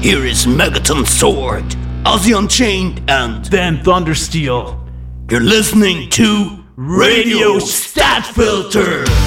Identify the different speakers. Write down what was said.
Speaker 1: Here is Megaton Sword, Ozzy Unchained, and
Speaker 2: then Thundersteel.
Speaker 1: You're listening to Radio Stat Filter.